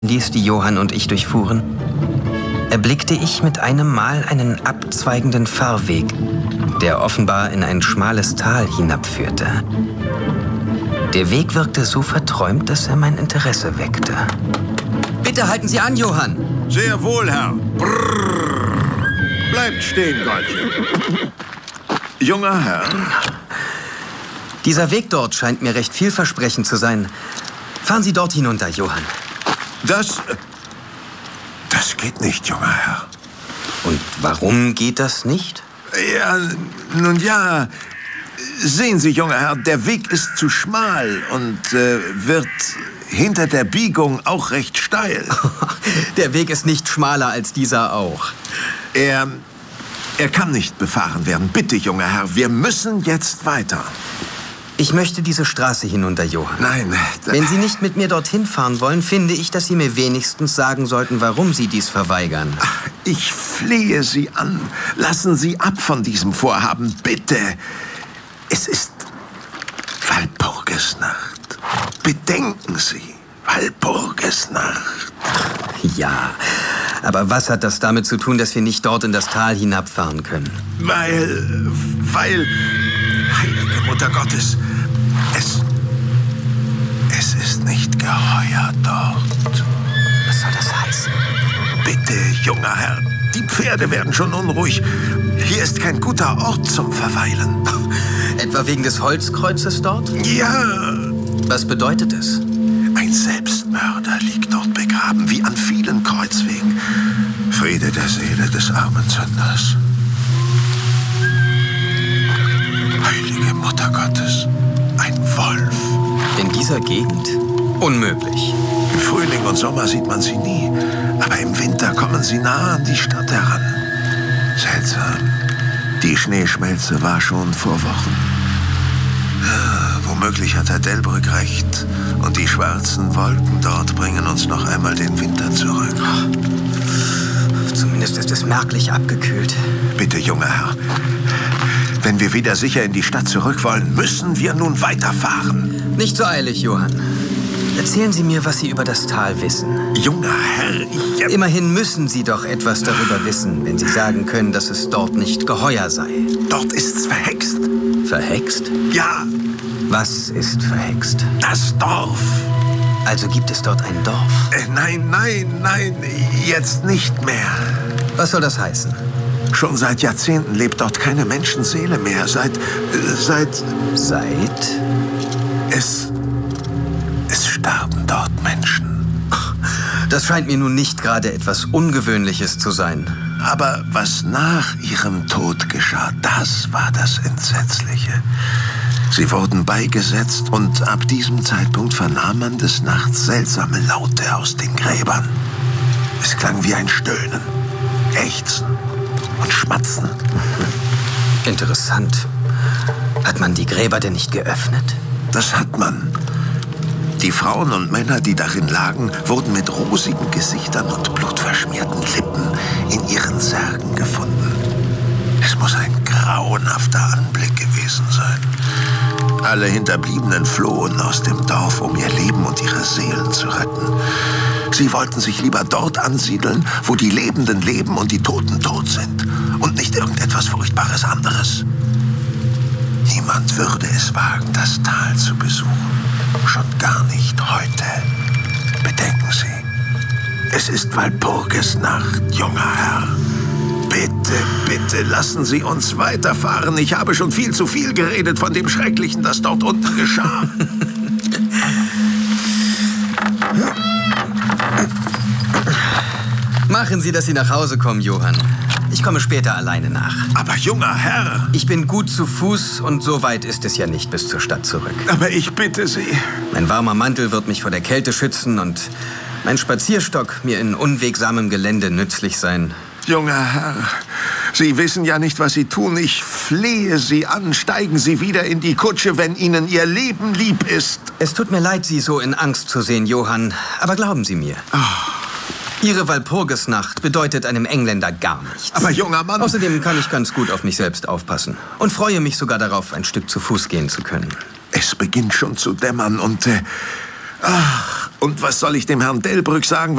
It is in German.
die Johann und ich durchfuhren, erblickte ich mit einem Mal einen abzweigenden Fahrweg, der offenbar in ein schmales Tal hinabführte. Der Weg wirkte so verträumt, dass er mein Interesse weckte. »Bitte halten Sie an, Johann!« »Sehr wohl, Herr. Brrr. Bleibt stehen, Goldchen. Junger Herr.« »Dieser Weg dort scheint mir recht vielversprechend zu sein. Fahren Sie dort hinunter, Johann.« Das geht nicht, junger Herr. »Und warum geht das nicht?« »Ja, nun ja. Sehen Sie, junger Herr, der Weg ist zu schmal und wird hinter der Biegung auch recht steil.« »Der Weg ist nicht schmaler als dieser auch.« Er kann nicht befahren werden. Bitte, junger Herr, wir müssen jetzt weiter.« »Ich möchte diese Straße hinunter, Johann.« »Nein.« »Wenn Sie nicht mit mir dorthin fahren wollen, finde ich, dass Sie mir wenigstens sagen sollten, warum Sie dies verweigern.« »Ich flehe Sie an. Lassen Sie ab von diesem Vorhaben, bitte. Es ist Walpurgisnacht. Bedenken Sie, Walpurgisnacht.« »Ja, aber was hat das damit zu tun, dass wir nicht dort in das Tal hinabfahren können?« Weil, heilige Mutter Gottes, es ist nicht geheuer dort.« »Was soll das heißen?« »Bitte, junger Herr, die Pferde werden schon unruhig. Hier ist kein guter Ort zum Verweilen.« »Etwa wegen des Holzkreuzes dort?« »Ja.« »Was bedeutet es?« »Ein Selbstmörder liegt dort begraben, wie an vielen Kreuzwegen. Friede der Seele des armen Sünders.« Heilige Mutter Gottes, ein Wolf. »In dieser Gegend? Unmöglich.« Im Frühling und Sommer sieht man sie nie, aber im Winter kommen sie nah an die Stadt heran. Seltsam. Die Schneeschmelze war schon vor Wochen. Womöglich hat Herr Delbrück recht. Und die schwarzen Wolken dort bringen uns noch einmal den Winter zurück. Zumindest ist es merklich abgekühlt. Bitte, junger Herr. Wenn wir wieder sicher in die Stadt zurück wollen, müssen wir nun weiterfahren. Nicht so eilig, Johann. Erzählen Sie mir, was Sie über das Tal wissen. Junger Herr, Immerhin müssen Sie doch etwas darüber wissen, wenn Sie sagen können, dass es dort nicht geheuer sei. Dort ist's verhext. Verhext? Ja. Was ist verhext? Das Dorf. Also gibt es dort ein Dorf? Nein, jetzt nicht mehr. Was soll das heißen? Schon seit Jahrzehnten lebt dort keine Menschenseele mehr. Seit? Es sterben dort Menschen. Das scheint mir nun nicht gerade etwas Ungewöhnliches zu sein. Aber was nach ihrem Tod geschah, das war das Entsetzliche. Sie wurden beigesetzt und ab diesem Zeitpunkt vernahm man des Nachts seltsame Laute aus den Gräbern. Es klang wie ein Stöhnen, Ächzen und Schmatzen. Interessant. Hat man die Gräber denn nicht geöffnet? Das hat man. Die Frauen und Männer, die darin lagen, wurden mit rosigen Gesichtern und blutverschmierten Lippen in ihren Särgen gefunden. Es muss ein grauenhafter Anblick gewesen sein. Alle Hinterbliebenen flohen aus dem Dorf, um ihr Leben und ihre Seelen zu retten. Sie wollten sich lieber dort ansiedeln, wo die Lebenden leben und die Toten tot sind. Und nicht irgendetwas Furchtbares anderes. Niemand würde es wagen, das Tal zu besuchen. Schon gar nicht heute. Bedenken Sie, es ist Walpurgisnacht, junger Herr. Bitte, lassen Sie uns weiterfahren. Ich habe schon viel zu viel geredet von dem Schrecklichen, das dort unten geschah. Machen Sie, dass Sie nach Hause kommen, Johann. Ich komme später alleine nach. Aber junger Herr... Ich bin gut zu Fuß und so weit ist es ja nicht bis zur Stadt zurück. Aber ich bitte Sie... Mein warmer Mantel wird mich vor der Kälte schützen und mein Spazierstock mir in unwegsamem Gelände nützlich sein. Junger Herr, Sie wissen ja nicht, was Sie tun. Ich flehe Sie an. Steigen Sie wieder in die Kutsche, wenn Ihnen Ihr Leben lieb ist. Es tut mir leid, Sie so in Angst zu sehen, Johann. Aber glauben Sie mir. Ihre Walpurgisnacht bedeutet einem Engländer gar nichts. Aber junger Mann... Außerdem kann ich ganz gut auf mich selbst aufpassen. Und freue mich sogar darauf, ein Stück zu Fuß gehen zu können. Es beginnt schon zu dämmern und... Und was soll ich dem Herrn Delbrück sagen,